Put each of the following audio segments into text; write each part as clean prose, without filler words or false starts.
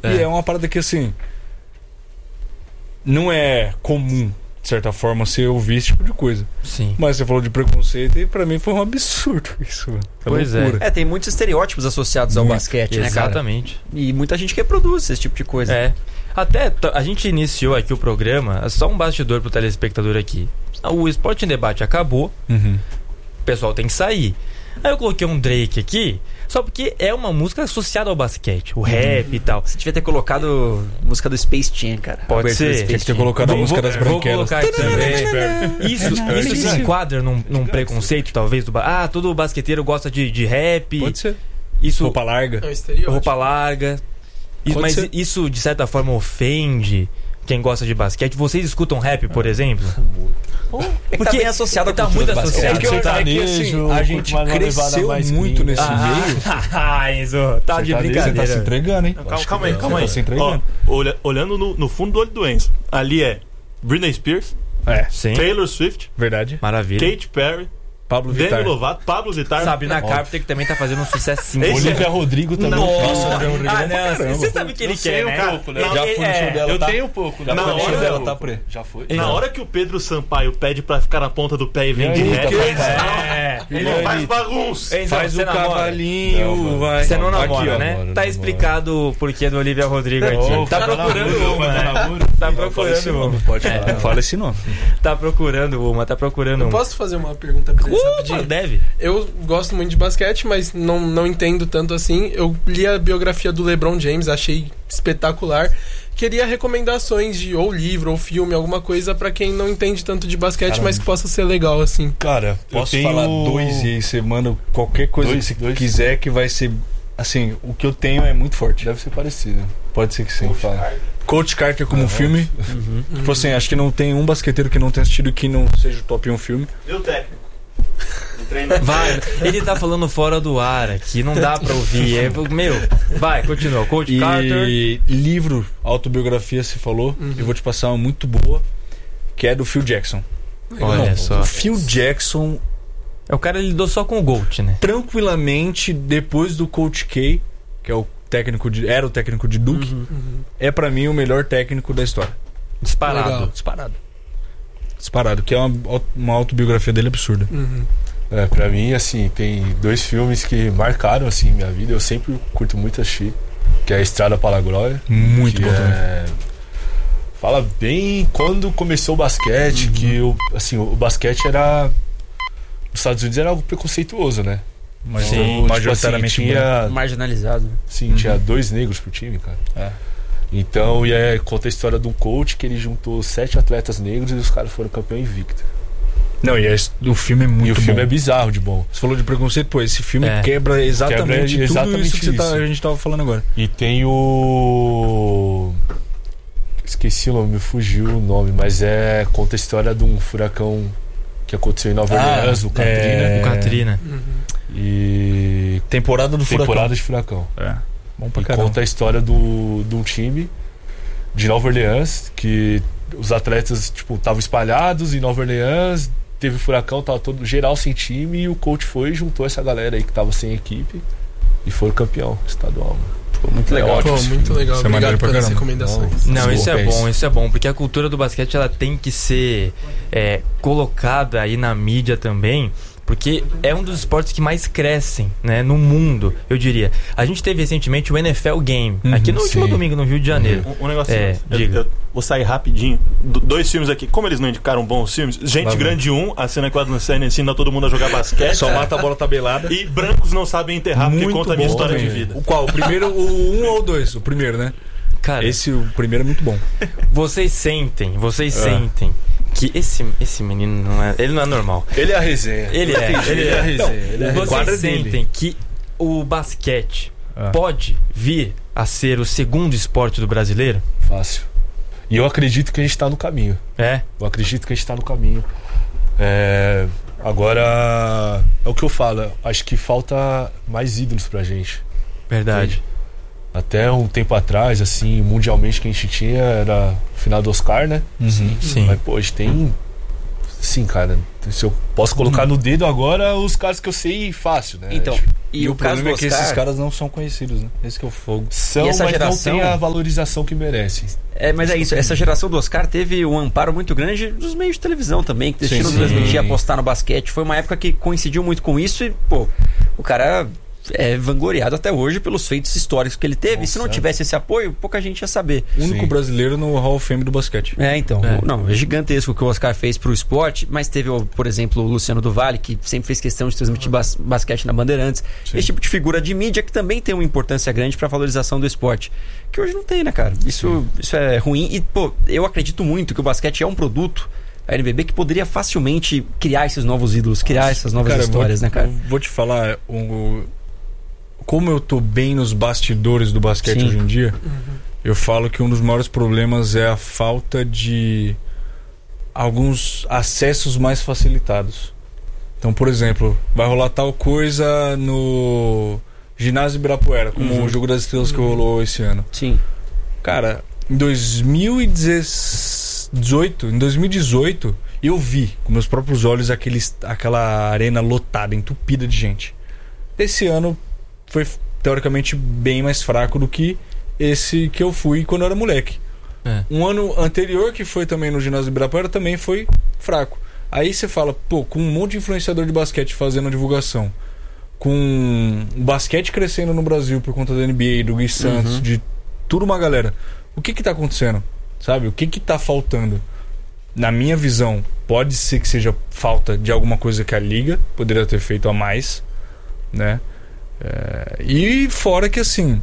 E é uma parada que, assim, não é comum, de certa forma, você ouvir esse tipo de coisa. Sim. Mas você falou de preconceito e pra mim foi um absurdo isso, mano. Pois loucura. Tem muitos estereótipos associados ao basquete, né, cara? Exatamente. E muita gente reproduz esse tipo de coisa. Até a gente iniciou aqui o programa, só um bastidor pro telespectador aqui. O Esporte em Debate acabou, o pessoal tem que sair. Aí eu coloquei um Drake aqui, só porque é uma música associada ao basquete, o rap e tal. Você devia ter colocado música do Space Jam, cara. Pode ser. Tinha que ter colocado a música das branquelas. Vou colocar aqui também. Isso se enquadra num preconceito, talvez. Todo basqueteiro gosta de rap. Pode ser. Isso, roupa larga. É um estereótipo. roupa larga. Mas isso, de certa forma, ofende quem gosta de basquete. Vocês escutam rap, por exemplo? Porque tá bem associado tá muito associado. A gente cresceu muito nesse meio. Enzo, tá de brincadeira. Você tá se entregando, hein? Calma aí. Tá se entregando. Olhando no fundo do olho do Enzo, ali é Britney Spears, Sim. Taylor Swift, Verdade. Maravilha. Katy Perry, Pablo Demi Vittar. Lovato, Pablo Vittar, Sabrina Carpenter, que também tá fazendo um sucesso. Olivia Rodrigo também. Você sabe o que ele quer, né? pouco, né? Já fui no show dela. Eu tenho um pouco. Na hora dela, tá, Pre? Já foi? Na hora que o Pedro Sampaio pede pra ficar na ponta do pé e vem de rap, ele faz bagunça. Faz o cavalinho, vai. Você não namora, Aqui, ó. né? Tá explicado o porquê do Olivia Rodrigo aqui. Tá procurando uma, né? Tá procurando uma. Pode falar. Não fala esse nome. Tá procurando uma. Posso fazer uma pergunta pra eles rapidinho? Deve. Eu gosto muito de basquete, mas não entendo tanto assim. Eu li a biografia do LeBron James, achei espetacular. Queria recomendações de ou livro ou filme, alguma coisa pra quem não entende tanto de basquete, mas que possa ser legal, assim. Cara, Posso falar dois e aí você manda qualquer coisa que você quiser que vai ser... Assim, o que eu tenho é muito forte. Deve ser parecido. Pode ser que sim. Coach Carter como filme. Tipo assim, acho que não tem um basqueteiro que não tenha assistido que não seja o top 1 filme. E o técnico? Vai, ele tá falando fora do ar aqui, não dá pra ouvir. Vai, continua. Coach Carter. E livro, autobiografia, você falou. Eu vou te passar uma muito boa, que é do Phil Jackson. Olha só. O Phil Jackson, O cara lidou só com o GOAT, né? tranquilamente, depois do Coach K, que é era o técnico de Duke, é pra mim o melhor técnico da história. Disparado. Legal. Disparado, que é uma autobiografia dele absurda. Pra mim, assim, tem dois filmes que marcaram, assim, minha vida. Eu sempre curto muito assistir, que é A Estrada para a Glória. Muito que bom também. Fala bem quando começou o basquete, que o basquete era... Nos Estados Unidos era algo preconceituoso, né? Mas Sim, majoritariamente tinha... Marginalizado. Sim, tinha 2 negros por time, cara. Então, conta a história de um coach que ele juntou 7 atletas negros e os caras foram campeão invicto. Não, o filme é muito bom. E o filme é bizarro de bom. Você falou de preconceito, pô, esse filme quebra exatamente tudo isso que a gente tava falando agora. E tem o... Esqueci o nome, me fugiu o nome, mas conta a história de um furacão que aconteceu em Nova Orleans, o Katrina. O Katrina. E... Temporada de furacão. Bom pra E caramba. conta a história de um time de Nova Orleans, que os atletas, estavam espalhados em Nova Orleans, teve furacão, tava todo geral sem time, e o coach foi e juntou essa galera aí que tava sem equipe e foi campeão estadual. Pô, muito legal. Pô, muito legal. Isso é maneiro Obrigado pra pelas caramba. recomendações. Não, isso é bom, porque a cultura do basquete ela tem que ser colocada aí na mídia também, porque é um dos esportes que mais crescem, né, no mundo, eu diria. A gente teve recentemente o NFL Game, aqui no último domingo no Rio de Janeiro. Um negocinho. Diga. Eu vou sair rapidinho. 2 filmes aqui. Como eles não indicaram bons filmes, Gente Grande 1, a cena que o Adam Sandler ensina todo mundo a jogar basquete. Só mata a bola tabelada. E Brancos Não Sabem Enterrar, porque conta a minha história de vida. O qual? O primeiro, o 1 ou o 2? O primeiro, né? Cara, O primeiro é muito bom. vocês sentem que esse menino ele não é normal. Ele é a resenha. Ele é a resenha. Vocês sentem que o basquete pode vir a ser o segundo esporte do brasileiro? Fácil. E eu acredito que a gente tá no caminho. Eu acredito que a gente tá no caminho. Agora, é o que eu falo. Acho que falta mais ídolos pra gente. Verdade. Até um tempo atrás, assim, mundialmente que a gente tinha era o final do Oscar, né? Sim. Mas, pô, a gente tem... Sim, cara, Se eu posso colocar no dedo agora os caras que eu sei fácil, né? Então, E o caso problema do é que Oscar, esses caras não são conhecidos, né? Esse que é o fogo. São, e essa mas geração- não tem a valorização que merecem. mas é isso, essa geração do Oscar teve um amparo muito grande dos meios de televisão também, que decidiram Sim. transmitir, apostar no basquete. Foi uma época que coincidiu muito com isso e, pô, o cara é vangloriado até hoje pelos feitos históricos que ele teve. E se não tivesse esse apoio, pouca gente ia saber. O único brasileiro no Hall of Fame do basquete. Então, não, é gigantesco o que o Oscar fez pro esporte, mas teve, por exemplo, o Luciano do Vale, que sempre fez questão de transmitir basquete na Bandeirantes. Esse tipo de figura de mídia que também tem uma importância grande pra valorização do esporte, que hoje não tem, né, cara? Isso é ruim e, pô, eu acredito muito que o basquete é um produto, a NBB, que poderia facilmente criar esses novos ídolos, criar essas novas histórias, né, cara? Eu vou te falar, como eu tô bem nos bastidores do basquete hoje em dia, eu falo que um dos maiores problemas é a falta de alguns acessos mais facilitados. Então, por exemplo, vai rolar tal coisa no ginásio Ibirapuera, como o Jogo das Estrelas que rolou esse ano. Sim. Cara, em 2018, eu vi com meus próprios olhos aquela arena lotada, entupida de gente. Esse ano foi teoricamente bem mais fraco do que esse que eu fui quando eu era moleque. Um ano anterior, que foi também no ginásio do Ibirapuera, também foi fraco. Aí você fala, pô, com um monte de influenciador de basquete fazendo a divulgação, com o basquete crescendo no Brasil por conta da NBA, do Gui Santos, de tudo uma galera, o que tá acontecendo? Sabe? O que tá faltando? Na minha visão, pode ser que seja falta de alguma coisa que a Liga poderia ter feito a mais, né? E fora que, assim,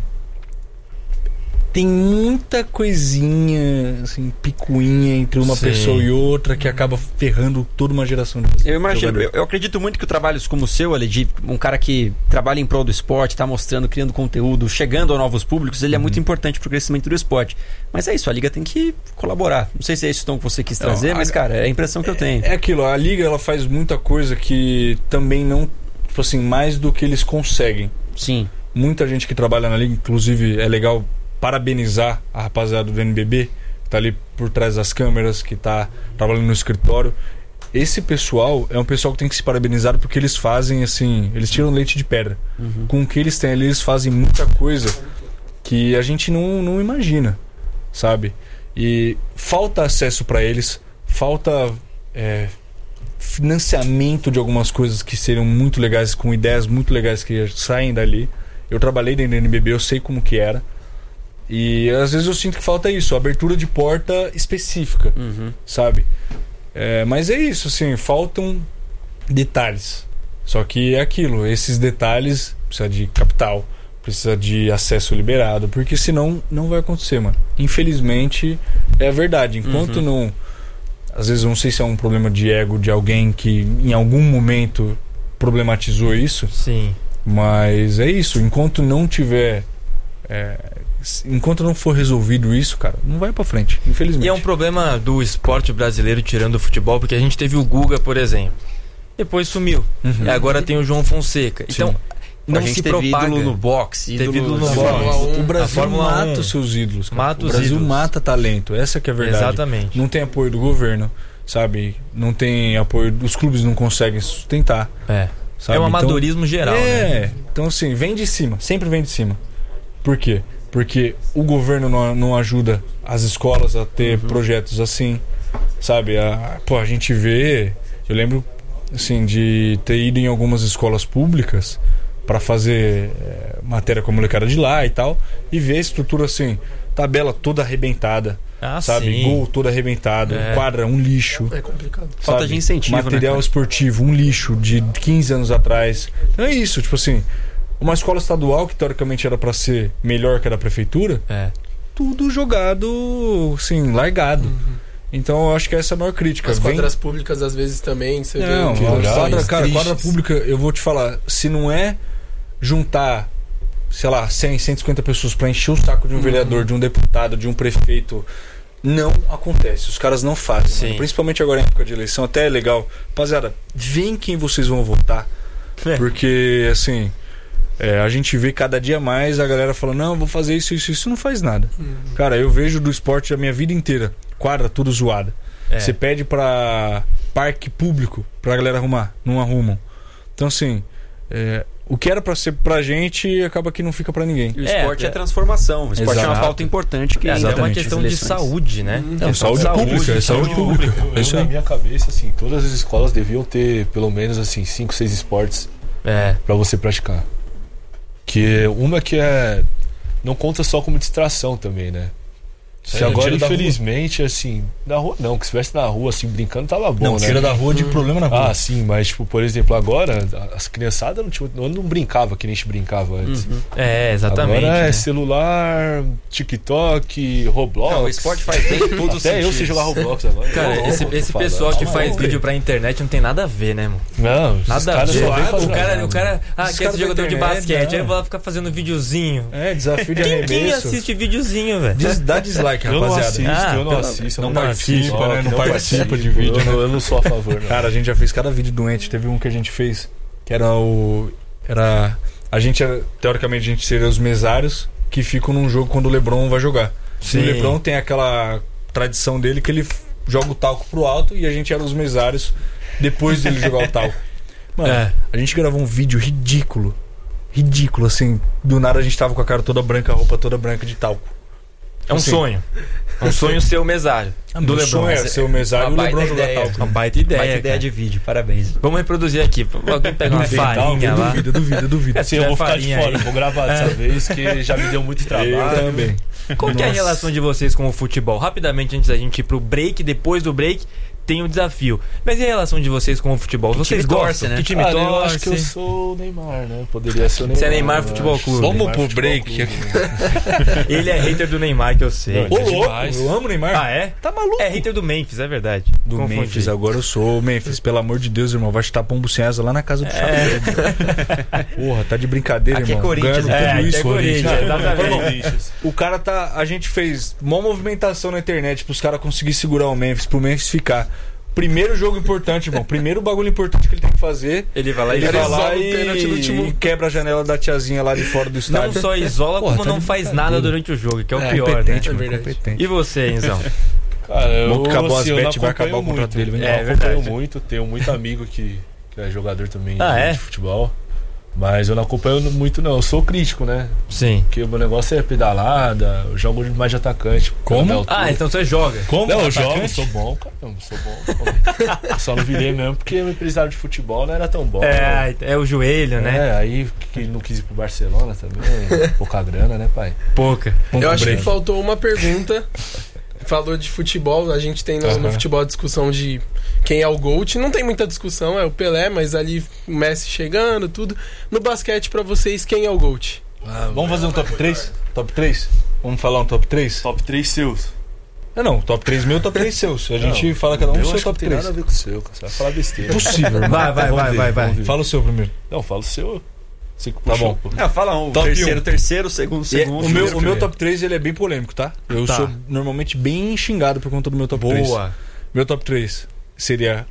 tem muita coisinha, assim, picuinha entre uma pessoa e outra que acaba ferrando toda uma geração de Eu imagino, eu acredito muito que trabalhos como o seu, Ale, de um cara que trabalha em prol do esporte, tá mostrando, criando conteúdo, chegando a novos públicos, ele é muito importante pro crescimento do esporte. Mas é isso, a Liga tem que colaborar. Não sei se é esse tom que você quis trazer, mas, cara, é a impressão que eu tenho. É aquilo, a Liga, ela faz muita coisa que também não, tipo assim, mais do que eles conseguem. Sim. Muita gente que trabalha na Liga, inclusive é legal parabenizar a rapaziada do NBB, que tá ali por trás das câmeras, que tá trabalhando no escritório. Esse pessoal é um pessoal que tem que se parabenizar, porque eles fazem, assim, eles tiram leite de pedra. Com o que eles têm ali, eles fazem muita coisa que a gente não imagina, sabe? E falta acesso para eles, falta financiamento de algumas coisas que seriam muito legais, com ideias muito legais que saem dali. Eu trabalhei dentro da NBB, eu sei como que era. E às vezes eu sinto que falta isso, abertura de porta específica, sabe? Mas é isso, assim, faltam detalhes. Só que é aquilo, esses detalhes precisa de capital, precisa de acesso liberado, porque senão não vai acontecer, mano. Infelizmente, é a verdade. Enquanto não... Às vezes eu não sei se é um problema de ego de alguém que em algum momento problematizou isso. Sim. Mas é isso, enquanto não tiver... enquanto não for resolvido isso, cara, não vai pra frente, infelizmente. E é um problema do esporte brasileiro tirando o futebol, porque a gente teve o Guga, por exemplo. Depois sumiu. E agora tem o João Fonseca. Então, não a gente se teve propaga. ídolo no boxe, Teve ídolo no na boxe. Fórmula 1. O Brasil Fórmula mata 1. os seus ídolos, cara. Mata O os Brasil ídolos. mata talento, essa que é a verdade. Exatamente. Não tem apoio do governo, sabe? Não tem apoio, os clubes não conseguem sustentar. Sabe? É um Então, amadorismo geral, né? Então assim, vem de cima, sempre vem de cima. Por quê? Porque o governo não ajuda as escolas a ter projetos assim, sabe? A gente vê... Eu lembro, assim, de ter ido em algumas escolas públicas para fazer matéria com a molecada de lá e tal, e ver a estrutura assim, tabela toda arrebentada, sabe? Sim. Gol todo arrebentado, quadra, um lixo. É complicado. Falta sabe? de incentivo, né, Material cara? esportivo, um lixo de 15 anos atrás. Então é isso, tipo assim, uma escola estadual que teoricamente era para ser melhor que a da prefeitura, tudo jogado, assim, largado. Então eu acho que essa é a maior crítica. As quadras públicas, às vezes, também, você Não, vê quadra pública, eu vou te falar, se não é juntar, sei lá, 100, 150 pessoas pra encher o saco de um vereador, de um deputado, de um prefeito, não acontece. Os caras não fazem. Mano. Principalmente agora em época de eleição, até é legal. Rapaziada, veem quem vocês vão votar. Porque, assim, a gente vê cada dia mais a galera falando, não, vou fazer isso não faz nada. Cara, eu vejo do esporte a minha vida inteira. quadra tudo zoada. Você pede pra parque público pra galera arrumar, não arrumam. Então assim, o que era pra ser pra gente acaba que não fica pra ninguém. E o esporte é transformação. O esporte é uma pauta importante que é uma questão de saúde, né? Então, saúde pública, é saúde pública. Eu, na minha cabeça, assim, todas as escolas deviam ter pelo menos assim 5, 6 esportes pra você praticar. Que uma que não conta só como distração também, né? Se agora, infelizmente, assim, na rua não, que se estivesse na rua, assim, brincando, tava bom, não, né? tira da rua de problema na rua. Ah, sim, mas, tipo, por exemplo, agora, as criançadas não brincava que nem a gente brincava antes. Exatamente. Agora é celular, TikTok, Roblox. Não, o esporte faz bem tudo. Até eu sei jogar Roblox agora. Cara, esse pessoal que faz vídeo pra internet não tem nada a ver, né, mano? Não, nada a ver. O cara quer ser jogador de basquete, aí vai lá ficar fazendo videozinho. Desafio de arremesso. Quem assiste videozinho, velho? Dá dislike, rapaziada. Eu não assisto. Não participa, né? Não participa de vídeo, né? Eu não sou a favor, não. Cara, a gente já fez cada vídeo doente. Teve um que a gente fez que era teoricamente, a gente seria os mesários que ficam num jogo quando o LeBron vai jogar. Sim. O LeBron tem aquela tradição dele que ele joga o talco pro alto e a gente era os mesários depois dele jogar o talco. Mano, a gente gravou um vídeo ridículo, assim. Do nada a gente tava com a cara toda branca, a roupa toda branca de talco. É um sonho. É um sonho ser o mesário. Do LeBron é ser o mesário e o LeBron jogar talco. Uma baita ideia. Baita ideia de vídeo, parabéns. Vamos reproduzir aqui. Alguém pega uma farinha lá. Duvido. Assim, eu vou ficar de fora, vou gravar dessa vez, que já me deu muito trabalho. Eu também. Qual que é a relação de vocês com o futebol? Rapidamente, antes da gente ir pro break, depois do break, tem o desafio. Mas e a relação de vocês com o futebol? Vocês gostam? Né? Que time Cara, torce? eu acho que eu sou o Neymar, né? Poderia ser o Neymar. Você é Neymar Futebol Clube. Vamos pro break. Ele é hater do Neymar, que eu sei. Ô, louco, eu amo o Neymar. Ah, é? Tá maluco? É hater do Memphis, é verdade. Do Confundi. Memphis, agora eu sou o Memphis. Pelo amor de Deus, irmão. Vai chutar pombo sem asa lá na casa do Chapéu. Porra, tá de brincadeira, Aqui irmão. é Corinthians, Ganhando tudo isso, Corinthians, exatamente. O cara tá... A gente fez uma movimentação na internet pros caras conseguirem segurar o Memphis, pro Memphis ficar. Primeiro jogo importante, irmão. Primeiro bagulho importante que ele tem que fazer. Ele vai lá e quebra a janela da tiazinha lá de fora do estádio. Não só isola, como não faz nada durante o jogo, que é o pior, né? Competente. E você, Enzão? Cara, eu acabou as eu bets, vai acabar o muito. contrato dele. Eu acompanho muito, tenho muito amigo que é jogador também de futebol. Mas eu não acompanho muito, não. Eu sou crítico, né? Sim. Porque o meu negócio é pedalada, eu jogo mais de atacante. Como? Então você joga. Como? Não, eu jogo, sou bom, caramba, sou bom. Eu só não virei mesmo porque o empresário de futebol não era tão bom. É o joelho, né? Aí que não quis ir pro Barcelona também. Pouca grana, né, pai? Pouca. Eu acho que faltou uma pergunta. Falou de futebol, a gente tem no futebol a discussão de quem é o GOAT. Não tem muita discussão, é o Pelé, mas ali o Messi chegando, tudo. No basquete, pra vocês, quem é o GOAT? Vamos fazer um top 3? Top 3? Vamos falar um top 3? Top 3 seus. Não, top 3 meu, top 3 seus. A gente fala cada um o seu top 3. Não tem nada a ver com o seu, cara. Você vai falar besteira. Possível, irmão. Vai. Fala o seu primeiro. Não, fala o seu. Tá bom. Fala um. Top Terceiro, segundo. O meu top 3 ele é bem polêmico, tá? Eu sou normalmente bem xingado por conta do meu top 3. Boa. Meu top 3 seria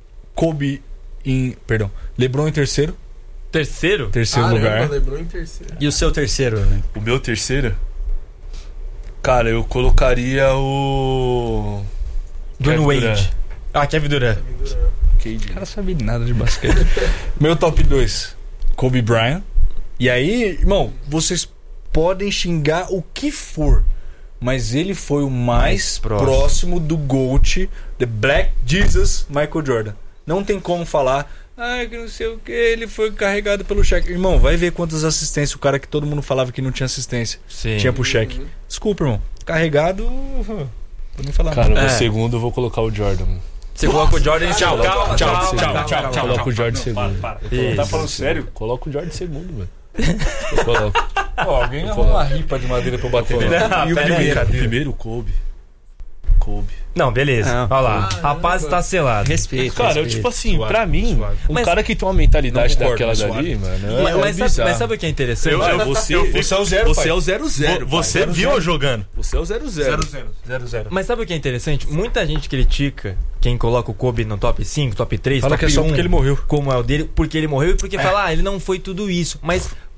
LeBron em terceiro. Terceiro? Terceiro lugar. LeBron em terceiro. E o seu terceiro? O meu terceiro? Cara, eu colocaria o... Dwayne Wade. Kevin Durant. O cara sabe nada de basquete. Meu top 2, Kobe Bryant. E aí, irmão, vocês podem xingar o que for, mas ele foi o mais próximo do GOAT, The Black Jesus, Michael Jordan. Não tem como falar, que não sei o que, ele foi carregado pelo Shaq. Irmão, vai ver quantas assistências o cara que todo mundo falava que não tinha assistência tinha pro Shaq. Desculpa, irmão. Carregado, pode nem falar. Cara, no segundo eu vou colocar o Jordan. Você coloca o Jordan em tchau. Coloca o Jordan em segundo. Tá falando sério? Coloca o Jordan em segundo, mano. Alguém arruma uma ripa de madeira pra eu bater nele. E o primeiro, Kobe. Não, beleza. Olha lá. Rapaz, tá selado. Respeito. Cara, eu, tipo assim, pra mim, cara que tem uma mentalidade daquela dali, mano. Mas sabe o que é interessante? Você é o 0. Você é o 0-0. Você viu eu jogando. Você é o 0-0. 0-0. Mas sabe o que é interessante? Muita gente critica quem coloca o Kobe no top 5, top 3, fala top que é só 1, porque ele morreu. como é o dele, porque ele morreu e porque fala, ele não foi tudo isso. Mas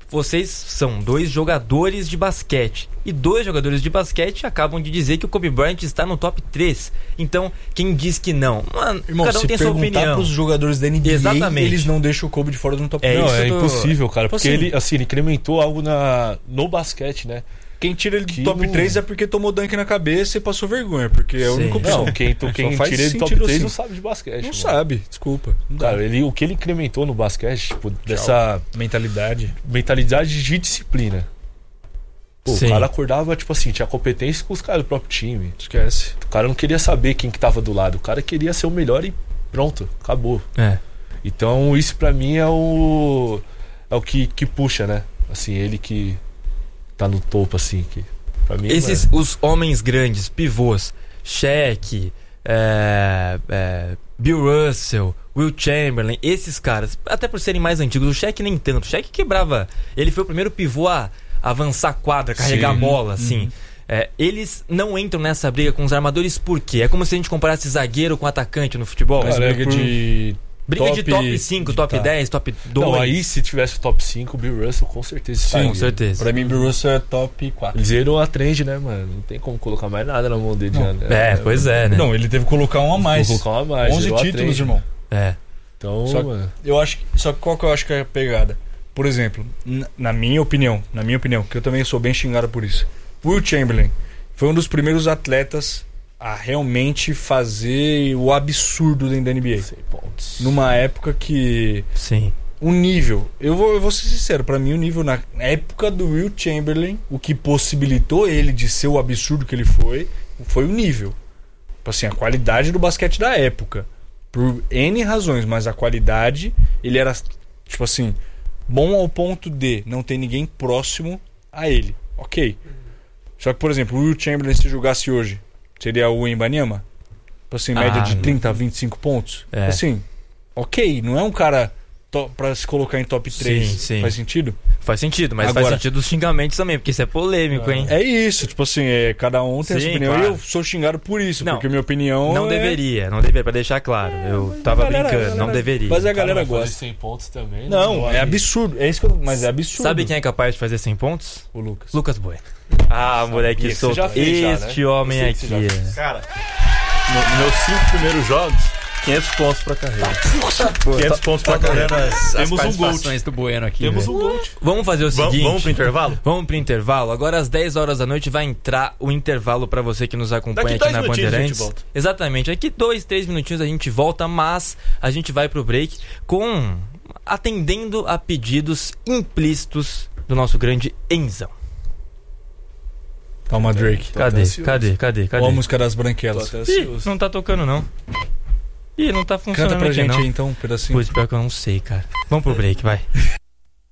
vocês são 2 jogadores de basquete. E 2 jogadores de basquete acabam de dizer que o Kobe Bryant está no top 3. Então, quem diz que não? Mano, Irmão, cada um tem sua opinião. Se pros jogadores da NBA, Exatamente. eles não deixam o Kobe de fora do top 3. Não, é isso do- impossível, cara. Porque Assim, ele incrementou algo no basquete, né? Quem tira ele do Que top não- 3 é porque tomou dunk na cabeça e passou vergonha, porque é a Sim. única opção. Não, quem Só faz tira ele do top sentido 3 assim. não sabe de basquete. Não mano. sabe, desculpa. Não dá. Cara, o que ele incrementou no basquete, tipo, dessa Mentalidade. mentalidade de disciplina. Pô, Sim. o cara acordava, tipo assim, tinha competência com os caras do próprio time. Esquece. O cara não queria saber quem que tava do lado. O cara queria ser o melhor e pronto, acabou. É. Então isso pra mim é o que puxa, né? Assim, ele que tá no topo, assim, que pra mim Os homens grandes, pivôs, Shaq, Bill Russell, Will Chamberlain, esses caras, até por serem mais antigos, o Shaq nem tanto. O Shaq quebrava. Ele foi o primeiro pivô a avançar a quadra, carregar a Sim. bola, assim. Eles não entram nessa briga com os armadores por quê? É como se a gente comparasse zagueiro com atacante no futebol. Mas Cara, briga de. Briga de top 5, top tá. 10, top 2. Não, aí se tivesse o top 5, o Bill Russell com certeza estaria. com certeza. Pra mim, Bill Russell é top 4. Eles viram a trend, né, mano? Não tem como colocar mais nada na mão dele. Não. Já, Pois é, né? Não, ele teve que colocar um a mais. Vou colocar uma a mais. 11 zerou a títulos, trend. irmão. É. Então, Só- mano. Eu acho que, só que qual que eu acho que é a pegada? Por exemplo, na minha opinião, que eu também sou bem xingado por isso. Will Chamberlain foi um dos primeiros atletas a realmente fazer o absurdo dentro da NBA. 100 pontos. Numa época que Sim. o nível, eu vou ser sincero, pra mim o nível na época do Will Chamberlain, o que possibilitou ele de ser o absurdo que ele foi o nível. Tipo assim, a qualidade do basquete da época. Por N razões, mas a qualidade, ele era, tipo assim, bom ao ponto de não ter ninguém próximo a ele. Ok. Só que, por exemplo, o Will Chamberlain, se jogasse hoje, seria o Wembanyama? Tipo assim, média de 30 a 25 pontos. É. Assim, ok, não é um cara pra se colocar em top 3. Sim, sim. Faz sentido? Faz sentido, mas Agora- faz sentido os xingamentos também, porque isso é polêmico, hein? É isso, tipo assim, cada um tem a sua Sim, opinião. claro. E eu sou xingado por isso, Não, porque minha opinião Não é... deveria, pra deixar claro. Eu tava brincando, não deveria. Mas a O cara galera vai fazer gosta. 100 pontos também. Não, vai- é absurdo. É isso que eu... Mas é absurdo. Sabe quem é capaz de fazer 100 pontos? O Lucas. Lucas Bueno. Ah, moleque que você solto. já fez já, Este né? homem Eu sei que aqui. você já fez. Cara, nos meus 5 primeiros jogos, 500 pontos pra carreira. 500 pontos pra carreira. Temos um gol. participações do Bueno aqui. Temos velho. um gol. Vamos fazer o seguinte. Vamos pro intervalo? Vamos pro intervalo. Agora às 10 horas da noite vai entrar o intervalo pra você que nos acompanha Daqui aqui na 2 minutinhos a gente Bandeirantes. volta. Exatamente. Daqui 2, 3 minutinhos a gente volta, mas a gente vai pro break atendendo a pedidos implícitos do nosso grande Enzão. Calma, Drake. Tô até ansioso. Cadê? Ou a música das Tô branquelas. até Ih, ansioso. não tá tocando não. Ih, não tá funcionando Canta pra aqui, gente não. aí então, um pedacinho. Pois pior que eu não sei, cara. Vamos pro break, vai.